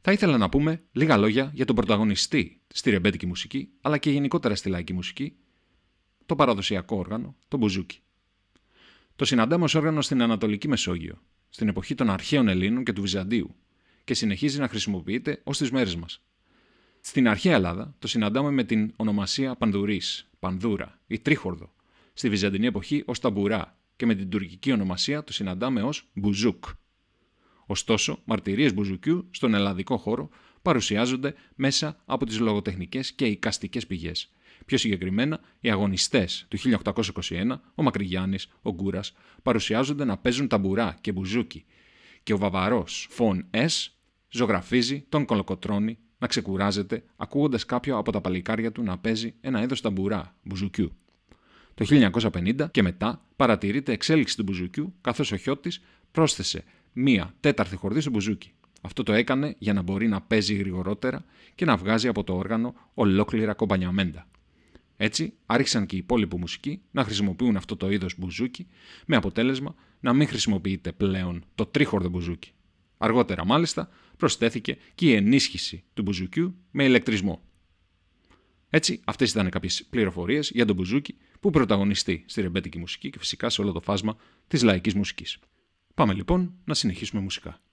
Θα ήθελα να πούμε λίγα λόγια για τον πρωταγωνιστή στη ρεμπέτικη μουσική, αλλά και γενικότερα στη λαϊκή μουσική, το παραδοσιακό όργανο, το μπουζούκι. Το συναντάμε ως όργανο στην Ανατολική Μεσόγειο, στην εποχή των αρχαίων Ελλήνων και του Βυζαντίου, και συνεχίζει να χρησιμοποιείται ως τις μέρες μας. Στην αρχαία Ελλάδα το συναντάμε με την ονομασία πανδουρής, πανδούρα ή τρίχορδο, στη Βυζαντινή εποχή ως ταμπουρά και με την τουρκική ονομασία το συναντάμε ως μπουζούκ. Ωστόσο, μαρτυρίες μπουζουκιού στον ελλαδικό χώρο παρουσιάζονται μέσα από τις λογοτεχνικές και εικαστικές πηγές. Πιο συγκεκριμένα, οι αγωνιστές του 1821, ο Μακρυγιάννης, ο Γκούρας, παρουσιάζονται να παίζουν ταμπουρά και μπουζούκι και ο Βαβαρός Φων Εσ ζωγραφίζει τον Κολοκοτρώνη να ξεκουράζεται ακούγοντας κάποιο από τα παλικάρια του να παίζει ένα είδος ταμπουρά, μπουζουκιού. Το 1950 και μετά παρατηρείται εξέλιξη του μπουζουκιού, καθώς ο Χιώτης πρόσθεσε μία τέταρτη χορδή στο μπουζούκι. Αυτό το έκανε για να μπορεί να παίζει γρηγορότερα και να βγάζει από το όργανο ολόκληρα κομπανιαμέντα. Έτσι, άρχισαν και οι υπόλοιποι μουσικοί να χρησιμοποιούν αυτό το είδος μπουζούκι, με αποτέλεσμα να μην χρησιμοποιείται πλέον το τρίχορδο μπουζούκι. Αργότερα, μάλιστα, προσθέθηκε και η ενίσχυση του μπουζουκιού με ηλεκτρισμό. Έτσι, αυτές ήταν κάποιες πληροφορίες για τον μπουζούκι που πρωταγωνιστεί στη ρεμπέτικη μουσική και φυσικά σε όλο το φάσμα της λαϊκής μουσικής. Πάμε λοιπόν να συνεχίσουμε μουσικά.